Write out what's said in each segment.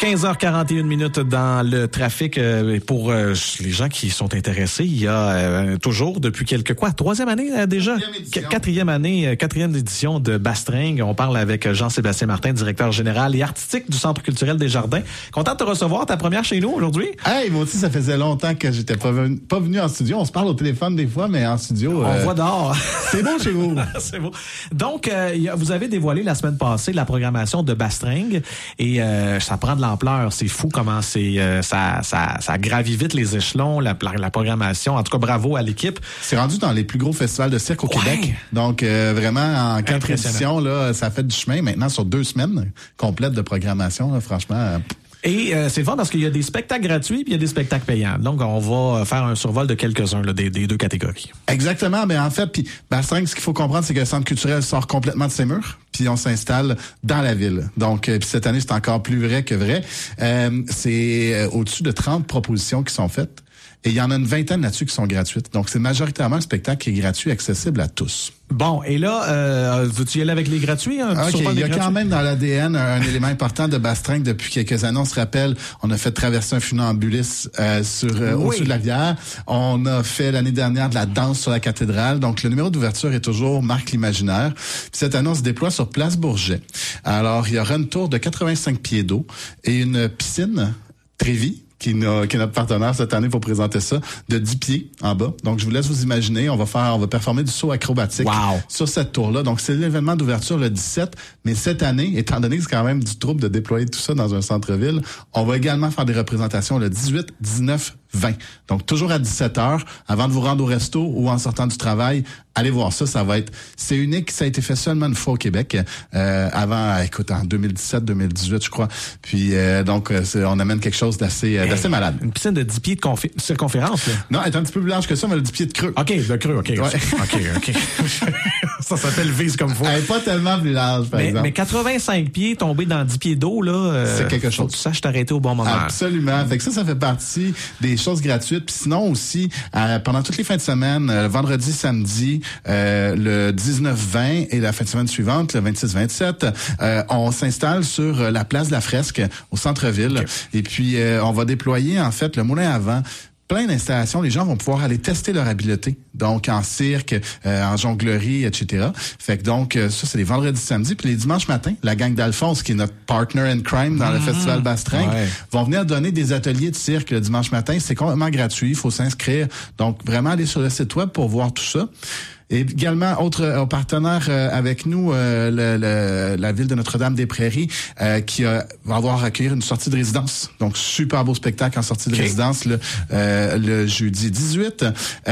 15h41 dans le trafic. Pour les gens qui sont intéressés, il y a toujours, depuis troisième année déjà? Quatrième édition de Bastringue. On parle avec Jean-Sébastien Martin, directeur général et artistique du Centre culturel des Jardins. Content de te recevoir, ta première chez nous aujourd'hui. Hey, moi aussi, ça faisait longtemps que j'étais pas venu en studio. On se parle au téléphone des fois, mais en studio... On voit dehors. C'est beau chez vous. C'est beau. Donc, vous avez dévoilé la semaine passée la programmation de Bastringue et ça prend de l'ampleur. C'est fou comment ça gravit vite les échelons, la programmation. En tout cas, bravo à l'équipe. C'est rendu dans les plus gros festivals de cirque au Québec. Donc, vraiment, en 4 éditions, là, ça fait du chemin. Maintenant, sur 2 semaines complètes de programmation, là, franchement... Et c'est le fun parce qu'il y a des spectacles gratuits puis il y a des spectacles payants. Donc, on va faire un survol de quelques-uns là, des 2 catégories. Exactement. Mais en fait, puis Bastringue, ce qu'il faut comprendre, c'est que le Centre culturel sort complètement de ses murs puis on s'installe dans la ville. Donc, puis cette année, c'est encore plus vrai que vrai. C'est au-dessus de 30 propositions qui sont faites. Et il y en a une vingtaine là-dessus qui sont gratuites. Donc, c'est majoritairement un spectacle qui est gratuit, accessible à tous. Bon, et là, veux-tu y aller avec les gratuits? OK, il y a quand même dans l'ADN un élément important de Bastringue. Depuis quelques années, on se rappelle, on a fait traverser un funambuliste au-dessus de la Vière. On a fait l'année dernière de la danse sur la cathédrale. Donc, le numéro d'ouverture est toujours Marque l'imaginaire. Puis cette année, on se déploie sur Place Bourget. Alors, il y aura une tour de 85 pieds d'eau et une piscine Trévis, qui est notre partenaire cette année pour présenter ça, de 10 pieds en bas. Donc, je vous laisse vous imaginer, on va performer du saut acrobatique sur cette tour-là. Donc, c'est l'événement d'ouverture le 17, mais cette année, étant donné que c'est quand même du trouble de déployer tout ça dans un centre-ville, on va également faire des représentations le 18, 19, 20. Donc, toujours à 17h, avant de vous rendre au resto ou en sortant du travail, allez voir ça, c'est unique, ça a été fait seulement une fois au Québec, en 2017, 2018, je crois. Puis, donc, on amène quelque chose d'assez malade. Une piscine de 10 pieds de circonférence, là? Non, elle est un petit peu plus large que ça, mais elle a 10 pieds de creux. OK, de creux, OK. Ouais. OK. Ça s'appelle vise comme faut. Elle est pas tellement plus large, par exemple. Mais 85 pieds tombés dans 10 pieds d'eau, là, c'est quelque chose. Faut que tu saches t'arrêter au bon moment. Absolument. Fait que ça fait partie des choses gratuites. Puis sinon aussi, pendant toutes les fins de semaine, vendredi, samedi, le 19-20 et la fin de semaine suivante, le 26-27, on s'installe sur la place de la Fresque au centre-ville. Okay. Et puis, on va déployer, en fait, le moulin à vent. Plein d'installations, les gens vont pouvoir aller tester leur habileté, donc en cirque, en jonglerie, etc. Fait que donc, ça, c'est les vendredis, samedis. Puis les dimanches matins, la gang d'Alphonse, qui est notre partner in crime dans le Festival Bastringue, vont venir donner des ateliers de cirque le dimanche matin. C'est complètement gratuit, il faut s'inscrire. Donc, vraiment, aller sur le site web pour voir tout ça. Et également, autre partenaire avec nous, la ville de Notre-Dame-des-Prairies, qui va accueillir une sortie de résidence. Donc, super beau spectacle en sortie de résidence le jeudi 18.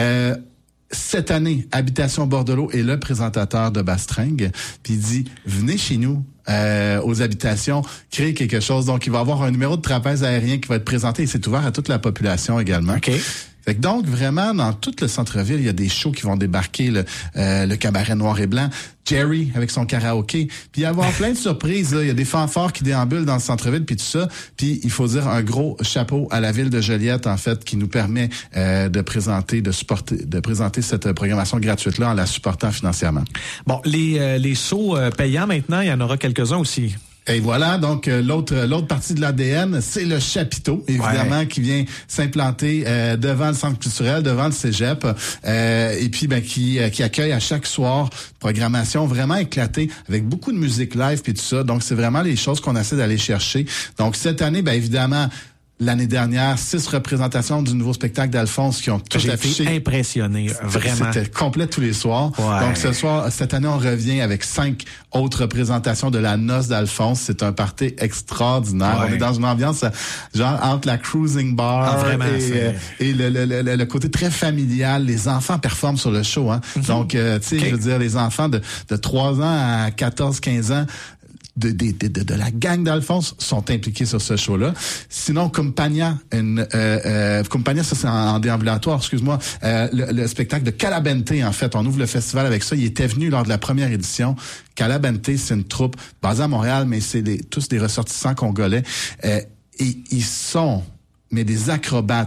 Cette année, Habitation Bordelot est le présentateur de Bastringue. Puis il dit, venez chez nous. Aux habitations, créer quelque chose. Donc, il va y avoir un numéro de trapèze aérien qui va être présenté et c'est ouvert à toute la population également. Okay. Fait que donc, vraiment, dans tout le centre-ville, il y a des shows qui vont débarquer, le cabaret noir et blanc, Jerry avec son karaoké, puis il va y avoir plein de surprises. Là. Il y a des fanfares qui déambulent dans le centre-ville, puis tout ça. Puis il faut dire un gros chapeau à la ville de Joliette, en fait, qui nous permet de présenter cette programmation gratuite-là en la supportant financièrement. Bon, les shows payants maintenant, il y en aura quelques-uns aussi. Et voilà, donc l'autre partie de l'ADN, c'est le chapiteau, évidemment, qui vient s'implanter devant le centre culturel, devant le cégep, et puis qui accueille à chaque soir programmation vraiment éclatée avec beaucoup de musique live puis tout ça. Donc c'est vraiment les choses qu'on essaie d'aller chercher. Donc cette année, évidemment. L'année dernière, 6 représentations du nouveau spectacle d'Alphonse qui ont tout affiché. J'ai été impressionné, vraiment. C'était complet tous les soirs. Ouais. Donc cette année, on revient avec 5 autres représentations de la noce d'Alphonse. C'est un party extraordinaire. Ouais. On est dans une ambiance genre entre la cruising bar et le côté très familial. Les enfants performent sur le show. Hein. Mm-hmm. Donc, tu sais, je veux dire, les enfants de 3 ans à 14, 15 ans, de la gang d'Alphonse sont impliqués sur ce show-là. Sinon, Compagnia, Compagnia, ça c'est en déambulatoire, excuse-moi, le spectacle de Calabente, en fait. On ouvre le festival avec ça. Il était venu lors de la première édition. Calabente, c'est une troupe basée à Montréal, mais c'est tous des ressortissants congolais. Et ils sont, mais des acrobates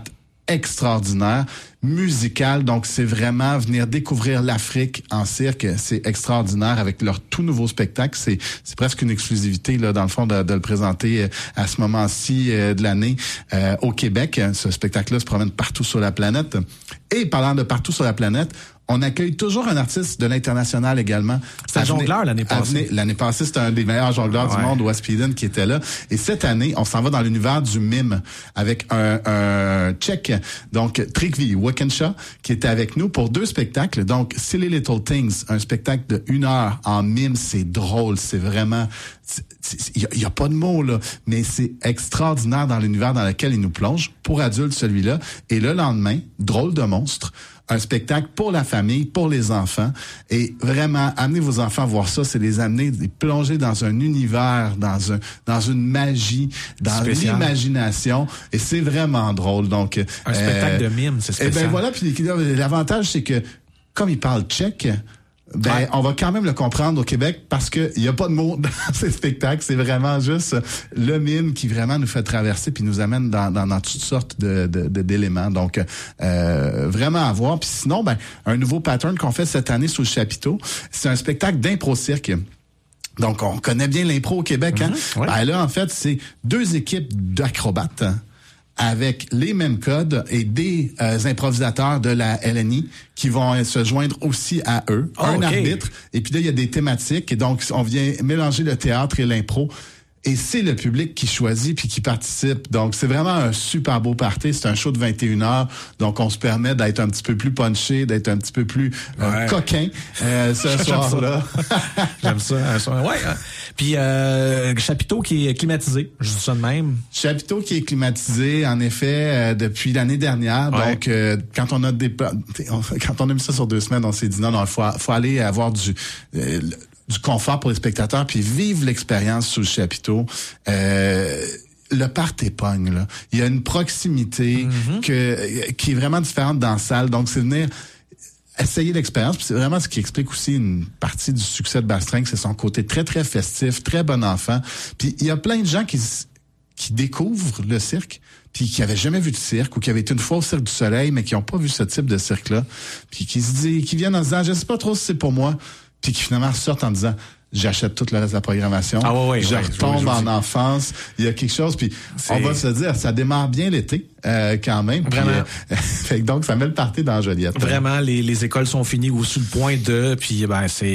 extraordinaire, musical. Donc, c'est vraiment venir découvrir l'Afrique en cirque. C'est extraordinaire avec leur tout nouveau spectacle. C'est presque une exclusivité, là, dans le fond, de le présenter à ce moment-ci de l'année au Québec. Ce spectacle-là se promène partout sur la planète. Et parlant de partout sur la planète, on accueille toujours un artiste de l'international également. C'était un jongleur l'année passée. L'année passée, c'était un des meilleurs jongleurs du monde, Wes Peden, qui était là. Et cette année, on s'en va dans l'univers du mime avec un Tchèque, donc Trygve Walkinshaw, qui était avec nous pour 2 spectacles. Donc, Silly Little Things, un spectacle de 1 heure en mime. C'est drôle, c'est vraiment... Il y a pas de mots, là, mais c'est extraordinaire dans l'univers dans lequel il nous plonge. Pour adultes, celui-là. Et le lendemain, Drôle de monstre, un spectacle pour la famille, pour les enfants. Et vraiment, amenez vos enfants à voir ça, c'est les amener, les plonger dans un univers, dans une magie, dans l'imagination. Et c'est vraiment drôle. Donc, un spectacle de mime, c'est spécial. Et ben voilà, puis l'avantage, c'est que comme il parle tchèque, on va quand même le comprendre au Québec parce que il y a pas de mots dans ces spectacles. C'est vraiment juste le mime qui vraiment nous fait traverser puis nous amène dans toutes sortes d'éléments. Donc, vraiment à voir. Puis sinon, un nouveau pattern qu'on fait cette année sous le chapiteau, c'est un spectacle d'impro-cirque. Donc, on connaît bien l'impro au Québec. Ouais. Là, en fait, c'est 2 équipes d'acrobates avec les mêmes codes et des improvisateurs de la LNI qui vont se joindre aussi à eux. Un arbitre. Et puis là, il y a des thématiques. Et donc, on vient mélanger le théâtre et l'impro. Et c'est le public qui choisit puis qui participe. Donc, c'est vraiment un super beau party. C'est un show de 21 heures. Donc, on se permet d'être un petit peu plus punché, d'être un petit peu plus coquin ce soir-là. J'aime ça. Ouais. Puis, chapiteau qui est climatisé. Je dis ça de même. Chapiteau qui est climatisé, en effet, depuis l'année dernière. Ouais. Donc, quand on a mis ça sur 2 semaines, on s'est dit non, il faut aller avoir du confort pour les spectateurs puis vivre l'expérience sous le chapiteau. Le party pogne, là. Il y a une proximité qui est vraiment différente dans la salle. Donc, c'est venir essayer l'expérience. Puis c'est vraiment ce qui explique aussi une partie du succès de Bastringue, c'est son côté très, très festif, très bon enfant. Puis il y a plein de gens qui découvrent le cirque puis qui avaient jamais vu de cirque ou qui avaient été une fois au Cirque du Soleil, mais qui n'ont pas vu ce type de cirque-là. Puis qui viennent en se disant, je sais pas trop si c'est pour moi. Puis qui finalement sortent en disant j'achète tout le reste de la programmation. Je retombe en enfance. Il y a quelque chose. Puis on va se dire, ça démarre bien l'été quand même. Vraiment. Puis, donc ça met le party dans Joliette. Vraiment, les écoles sont finies ou sur le point de. Puis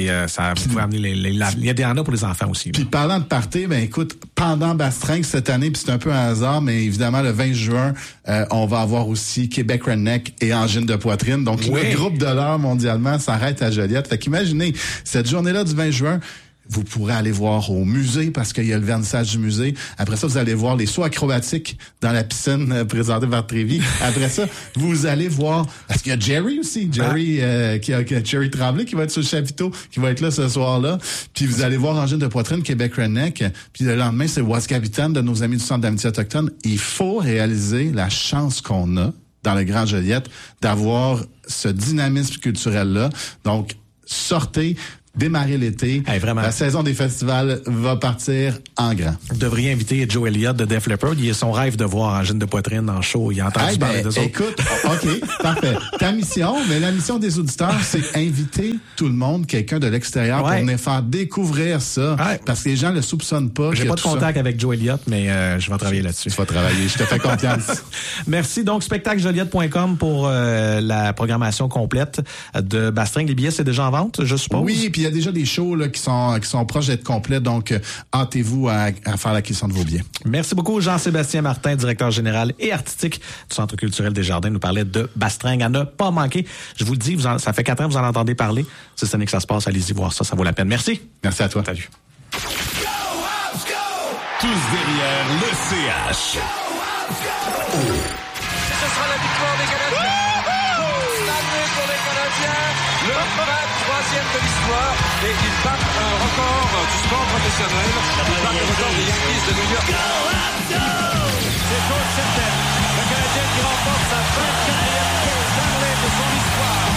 ça vous amener il y en a pour les enfants aussi. Puis parlant de party, écoute, pendant Bastringue cette année, puis c'est un peu un hasard, mais évidemment le 20 juin, on va avoir aussi Québec Redneck et Angine de poitrine. Donc le groupe de l'heure mondialement s'arrête à Joliette. Fait qu'imaginez cette journée-là du 20 juin. Vous pourrez aller voir au musée parce qu'il y a le vernissage du musée. Après ça, vous allez voir les sauts acrobatiques dans la piscine présentée par Trévi. Après ça, vous allez voir... Parce qu'il y a Jerry aussi. Jerry Jerry Tremblay qui va être sur le chapiteau, qui va être là ce soir-là. Puis vous allez voir Angine de poitrine, Québec Redneck. Puis le lendemain, c'est Was Capitaine de nos amis du Centre d'amitié autochtone. Il faut réaliser la chance qu'on a dans le Grand Joliette d'avoir ce dynamisme culturel-là. Donc, sortez... Démarrer l'été. La saison des festivals va partir en grand. Vous devriez inviter Joe Elliott de Def Leppard. Il a son rêve de voir Angine de poitrine en show. Il a entendu parler d'eux autres. Écoute, OK, parfait. Ta mission, mais la mission des auditeurs, c'est inviter tout le monde, quelqu'un de l'extérieur, pour venir faire découvrir ça. Parce que les gens le soupçonnent pas. J'ai pas de contact avec Joe Elliott, mais je vais travailler là-dessus. Tu vas travailler. Je te fais confiance. Merci. Donc, spectaclejoliette.com pour la programmation complète de Bastringue. Les billets, c'est déjà en vente, je suppose? Oui, puis il y a déjà des shows là, qui sont proches d'être complets, donc hâtez-vous à faire l'acquisition de vos billets. Merci beaucoup, Jean-Sébastien Martin, directeur général et artistique du Centre culturel des Jardins, nous parlait de Bastringue à ne pas manquer. Je vous le dis, ça fait 4 ans que vous en entendez parler. C'est cette année que ça se passe, allez-y voir ça vaut la peine. Merci. Merci à toi. Salut. Tous derrière le CH. Ce sera la victoire des Canadiens. Année pour les Canadiens, le 23e de l'histoire, et ils battent un record du sport professionnel. Ils battent le record des Yankees de New York. C'est George Shelton, le Canadien qui remporte sa 24e Coupe Stanley de son histoire.